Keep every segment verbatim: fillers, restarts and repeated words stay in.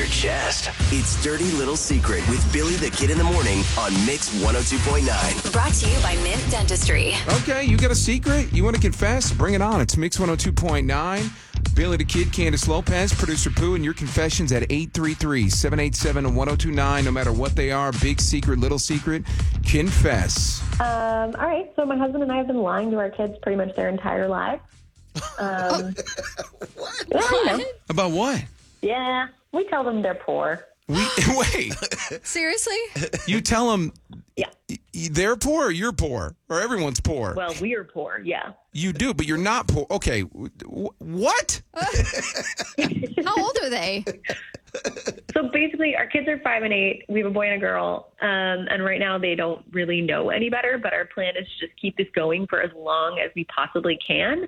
your chest. It's Dirty Little Secret with Billy the Kid in the Morning on Mix one oh two point nine. Brought to you by Mint Dentistry. Okay, you got a secret? You want to confess? Bring it on. It's Mix one oh two point nine. Billy the Kid, Candace Lopez, Producer Pooh, and your confessions at eight three three, seven eight seven, one oh two nine. No matter what they are, big secret, little secret, confess. Um, all right, so my husband and I have been lying to our kids pretty much their entire lives. Um, What? yeah, you know. About what? Yeah, we tell them they're poor. We, wait, Seriously? you tell them Yeah. they're poor or you're poor? Or everyone's poor? Well, we are poor, yeah. You do, but you're not poor. Okay, w- what? How old are they? So basically, our kids are five and eight. We have a boy and a girl. Um, and right now, they don't really know any better. But our plan is to just keep this going for as long as we possibly can.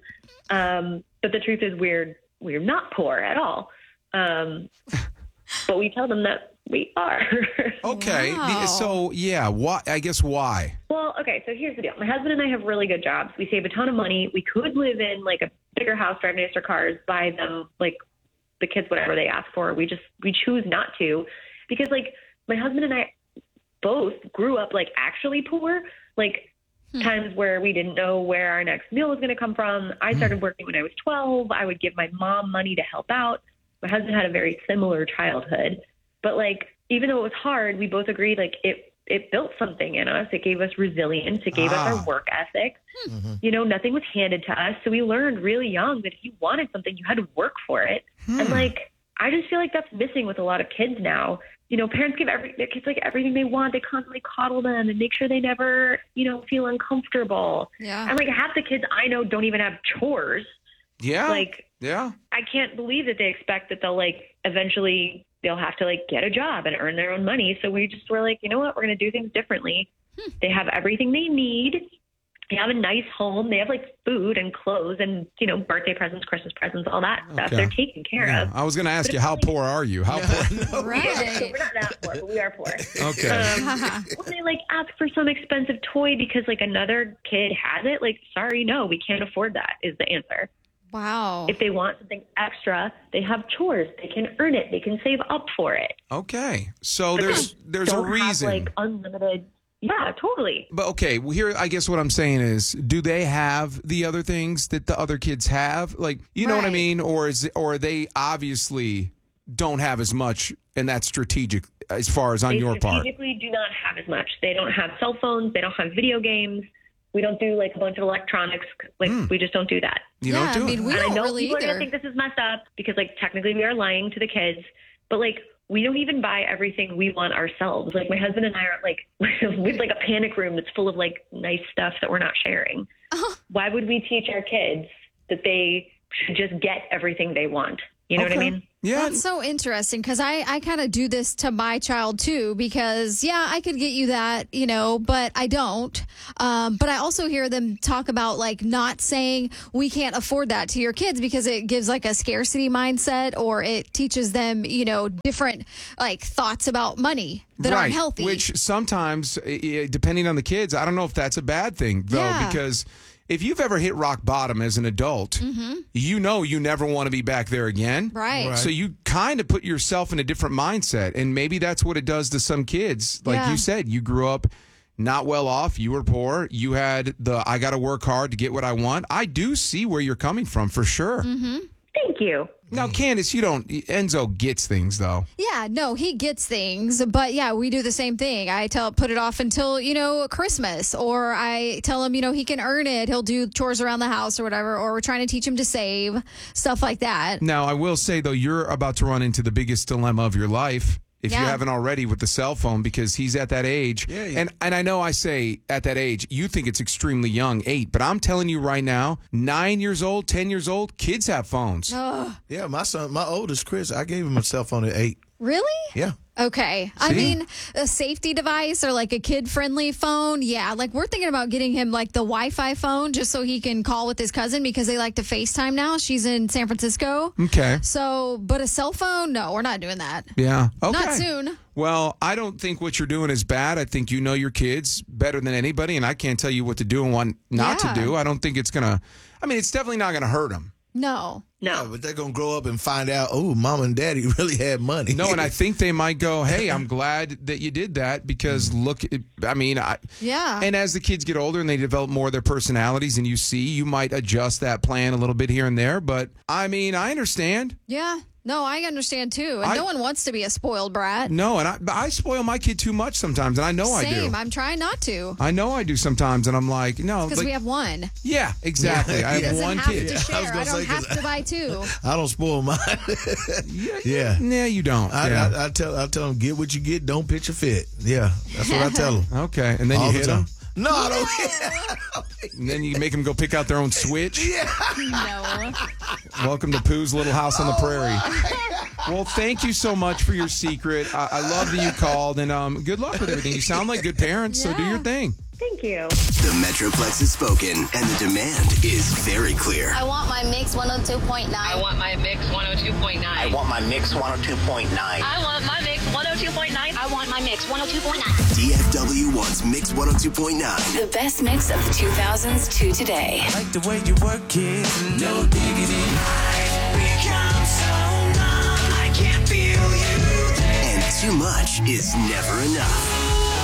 Um, but the truth is, we're we're not poor at all. Um, but we tell them that we are. Okay, Wow. the- so yeah, why? I guess why? Well, okay, so here's the deal. My husband and I have really good jobs. We save a ton of money. We could live in like a bigger house, drive nicer cars, buy them like the kids whatever they ask for. We just we choose not to because like my husband and I both grew up like actually poor, like Hmm. times where we didn't know where our next meal was going to come from. I started working when I was twelve. I would give my mom money to help out. My husband had a very similar childhood, but like even though it was hard, we both agreed like it it built something in us. It gave us resilience. It gave us Ah. our work ethic. Mhm. You know, nothing was handed to us. So we learned really young that if you wanted something, you had to work for it. And like, I just feel like that's missing with a lot of kids now. You know, parents give every their kids like everything they want. They constantly coddle them and make sure they never, you know, feel uncomfortable. Yeah. And like half the kids I know don't even have chores. Yeah, Like, yeah. I can't believe that they expect that they'll like eventually they'll have to like get a job and earn their own money. So we just were like, you know what, we're going to do things differently. They have everything they need. They have a nice home. They have like food and clothes and, you know, birthday presents, Christmas presents, all that stuff. Okay. They're taken care Yeah. of. I was going to ask But you, it's how like- poor are you? How poor? So Right. we're not that poor, but we are poor. Okay. Um, when they like ask for some expensive toy because like another kid has it, like, sorry, no, we can't afford that is the answer. Wow. If they want something extra, they have chores. They can earn it. They can save up for it. Okay. So But there's they there's a don't reason. Have, like unlimited. Yeah, totally. But okay, well, here I guess what I'm saying is, do they have the other things that the other kids have? Like, you know what I Right. mean? Or is or they obviously don't have as much, and that's strategic as far as on They your part. strategically do not have as much. They don't have cell phones. They don't have video games. We don't do like a bunch of electronics. Like we just don't do that. You yeah, don't do I mean, it. we and I don't know really people are either. gonna think this is messed up because like technically we are lying to the kids, but like we don't even buy everything we want ourselves. Like my husband and I are like with like a panic room that's full of like nice stuff that we're not sharing. Uh-huh. Why would we teach our kids that they should just get everything they want? You know what I Okay. mean? Yeah. That's so interesting because I, I kind of do this to my child too because, yeah, I could get you that, you know, but I don't. Um, but I also hear them talk about like not saying we can't afford that to your kids because it gives like a scarcity mindset or it teaches them, you know, different like thoughts about money that right. aren't healthy. Which sometimes, eh, depending on the kids, I don't know if that's a bad thing though, Yeah. because if you've ever hit rock bottom as an adult, you know you never want to be back there again. Right. Right. So you kind of put yourself in a different mindset. And maybe that's what it does to some kids. Like Yeah. you said, you grew up not well off. You were poor. You had the, I got to work hard to get what I want. I do see where you're coming from for sure. Thank you. Now, Candace, you don't, Enzo gets things though. Yeah, no, he gets things, but yeah, we do the same thing. I tell put it off until, you know, Christmas, or I tell him, you know, he can earn it. He'll do chores around the house or whatever, or we're trying to teach him to save, stuff like that. Now, I will say, though, you're about to run into the biggest dilemma of your life, if you Yeah. haven't already, with the cell phone, because he's at that age. Yeah, yeah. And and I know I say at that age, you think it's extremely young, eight, but I'm telling you right now, nine years old, ten years old, kids have phones. Ugh, Yeah, my son, my oldest, Chris, I gave him a cell phone at eight. really? Yeah. Okay. I See? mean, a safety device or like a kid friendly phone. Yeah. Like we're thinking about getting him like the Wi Fi phone just so he can call with his cousin because they like to FaceTime now. She's in San Francisco. Okay. So, but a cell phone? No, we're not doing that. Yeah. Okay. Not soon. Well, I don't think what you're doing is bad. I think you know your kids better than anybody, and I can't tell you what to do and what not Yeah. to do. I don't think it's going to, I mean, it's definitely not going to hurt them. No. No. Yeah, but they're going to grow up and find out, oh, mom and daddy really had money. No, and I think they might go, hey, I'm glad that you did that because look, I mean, I, Yeah. and as the kids get older and they develop more of their personalities and you see, you might adjust that plan a little bit here and there. But I mean, I understand. Yeah. No, I understand too. And I- no one wants to be a spoiled brat. No, and I, I spoil my kid too much sometimes, and I know I do. Same. I'm trying not to. I know I do sometimes, and I'm like, no. Because like- we have one. Yeah, exactly. I have Doesn't one have kid. to Yeah, I share. was I, gonna don't say, 'cause have to buy two. I don't spoil mine. Yeah, Yeah. yeah, you don't. I, yeah. I, I tell I tell them, get what you get, don't pitch a fit. Yeah, that's what I tell them. Okay, and then All you the hit time. them, No, I don't. and then you make them go pick out their own switch. No. Welcome to Pooh's Little House on the Prairie. Well, thank you so much for your secret. I, I love that you called, and um, good luck with everything. You sound like good parents, so do Yeah. your thing. Thank you. The Metroplex has spoken, and the demand is very clear. I want my Mix one oh two point nine. I want my Mix one oh two point nine. I want my Mix one oh two point nine. I want my Mix one oh two point nine. I want my Mix one oh two point nine. D F W wants Mix one oh two point nine. The best mix of the two thousands to today. Like the way you work it, no diggity. Become so numb, I can't feel you. And too much is never enough.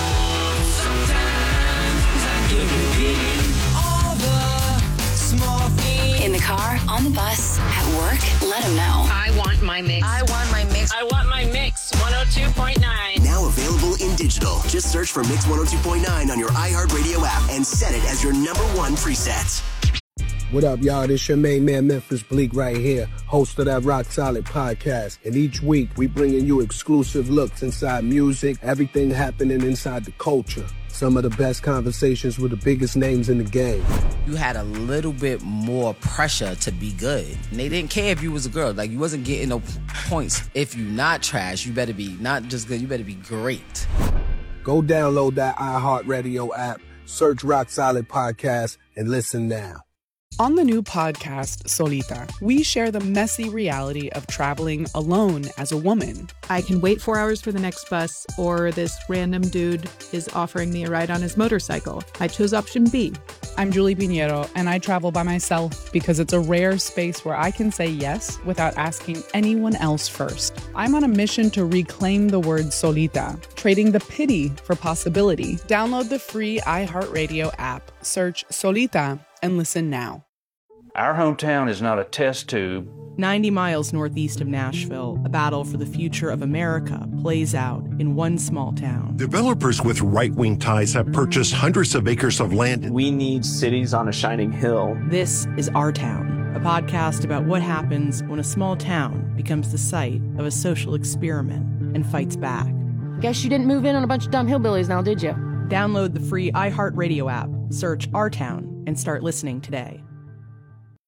Sometimes I give in all the small things. In the car, on the bus, at work, let them know. I want my Mix. I want my Mix. I want my Mix one oh two point nine. Now available in digital. Just search for Mix one oh two point nine on your iHeartRadio app and set it as your number one preset. What up, y'all? This your main man, Memphis Bleak, right here, host of that Rock Solid podcast. And each week, we bringing you exclusive looks inside music, everything happening inside the culture. Some of the best conversations with the biggest names in the game. You had a little bit more pressure to be good. And they didn't care if you was a girl. Like, you wasn't getting no points. If you not trash, you better be not just good, you better be great. Go download that iHeartRadio app, search Rock Solid Podcast, and listen now. On the new podcast, Solita, we share the messy reality of traveling alone as a woman. I can wait four hours for the next bus, or this random dude is offering me a ride on his motorcycle. I chose option B. I'm Julie Pinheiro, and I travel by myself because it's a rare space where I can say yes without asking anyone else first. I'm on a mission to reclaim the word solita, trading the pity for possibility. Download the free iHeartRadio app, search Solita, and listen now. Our hometown is not a test tube. ninety miles northeast of Nashville, a battle for the future of America plays out in one small town. Developers with right-wing ties have purchased hundreds of acres of land. We need cities on a shining hill. This is Our Town, a podcast about what happens when a small town becomes the site of a social experiment and fights back. Guess you didn't move in on a bunch of dumb hillbillies now, did you? Download the free iHeartRadio app, search Our Town, and start listening today.